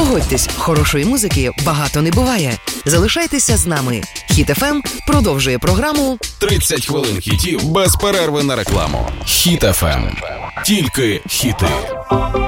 Погодьтесь, хорошої музики багато не буває. Залишайтеся з нами. Хіт ФМ продовжує програму 30 хвилин хітів без перерви на рекламу. Хіт ФМ. Тільки хіти.